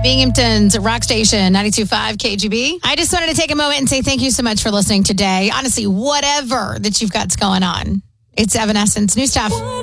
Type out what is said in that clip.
Binghamton's Rock Station, 92.5 KGB. I just wanted to take a moment and say thank you so much for listening today. Honestly, whatever that you've got going on, it's Evanescence. New stuff.